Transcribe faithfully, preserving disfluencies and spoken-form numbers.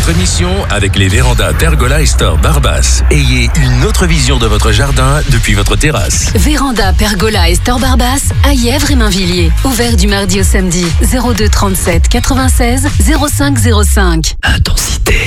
votre émission avec les vérandas Pergola et Store Barbas. Ayez une autre vision de votre jardin depuis votre terrasse. Véranda Pergola et Store Barbas à Yèvres et Mainvilliers. Ouvert du mardi au samedi. zéro deux trente-sept quatre-vingt-seize zéro cinq zéro cinq. Intensité.